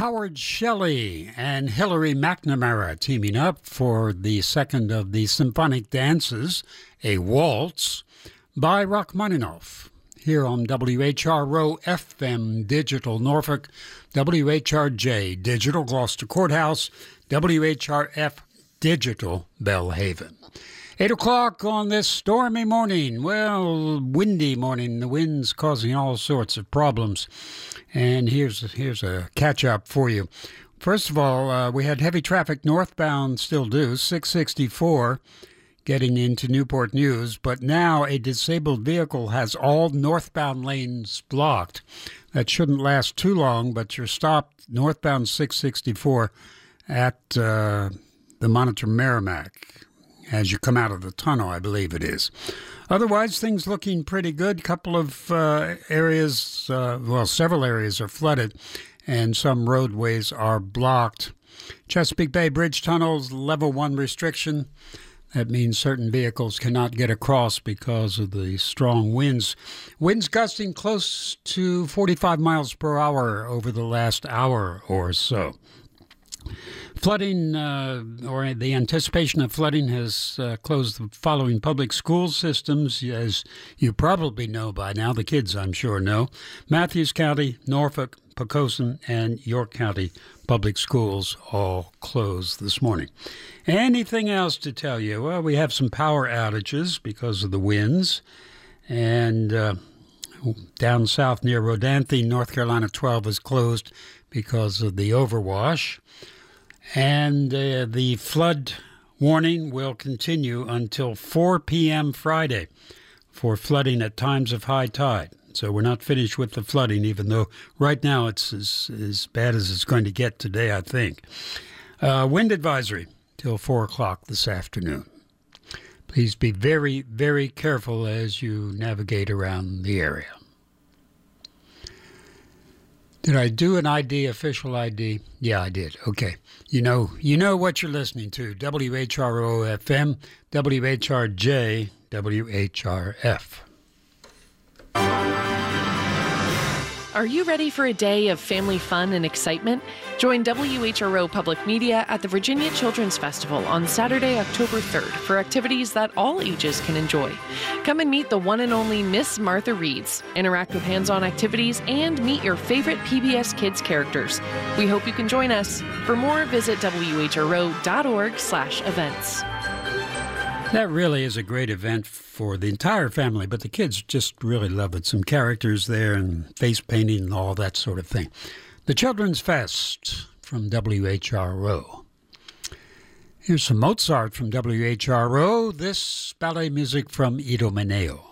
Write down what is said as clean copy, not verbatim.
Howard Shelley and Hilary McNamara teaming up for the second of the symphonic dances, a waltz, by Rachmaninoff. Here on WHRO FM Digital Norfolk, WHRJ Digital Gloucester Courthouse, WHRF Digital Belhaven. 8 o'clock on this stormy morning. Well, windy morning. The wind's causing all sorts of problems. And here's a catch-up for you. First of all, we had heavy traffic northbound, still do, 664, getting into Newport News. But now a disabled vehicle has all northbound lanes blocked. That shouldn't last too long, but you're stopped northbound 664 at the Monitor Merrimack as you come out of the tunnel, I believe it is. Otherwise, things looking pretty good. Couple of areas, several areas are flooded, and some roadways are blocked. Chesapeake Bay Bridge tunnels, level 1 restriction. That means certain vehicles cannot get across because of the strong winds. Winds gusting close to 45 miles per hour over the last hour or so. Flooding, or the anticipation of flooding, has closed the following public school systems, as you probably know by now. The kids, I'm sure, know. Matthews County, Norfolk, Poquoson, and York County public schools all closed this morning. Anything else to tell you? Well, we have some power outages because of the winds. And down south near Rodanthe, North Carolina 12 is closed because of the overwash. And the flood warning will continue until 4 p.m. Friday for flooding at times of high tide. So we're not finished with the flooding, even though right now it's as bad as it's going to get today, I think. Wind advisory till 4 o'clock this afternoon. Please be very, very careful as you navigate around the area. Did I do an ID, official ID? Yeah, I did. Okay. You know what you're listening to. WHRO FM, WHRJ, WHRF. Are you ready for a day of family fun and excitement? Join WHRO Public Media at the Virginia Children's Festival on Saturday, October 3rd for activities that all ages can enjoy. Come and meet the one and only Miss Martha Reeds, interact with hands-on activities, and meet your favorite PBS Kids characters. We hope you can join us. For more, visit whro.org/events. That really is a great event for the entire family, but the kids just really love it. Some characters there and face painting and all that sort of thing. The Children's Fest from WHRO. Here's some Mozart from WHRO. This ballet music from Idomeneo.